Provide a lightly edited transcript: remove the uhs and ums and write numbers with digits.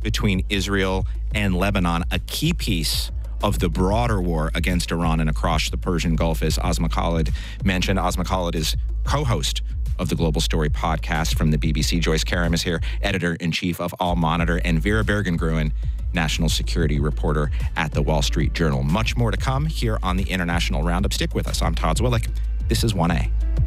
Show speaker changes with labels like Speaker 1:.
Speaker 1: between Israel and Lebanon, a key piece of the broader war against Iran and across the Persian Gulf, as Asma Khalid mentioned. Asma Khalid is co-host of the Global Story podcast from the BBC. Joyce Karam is here, editor-in-chief of All Monitor, and Vera Bergengruen, national security reporter at the Wall Street Journal. Much more to come here on the International Roundup. Stick with us. I'm Todd Zwillich. This is 1A.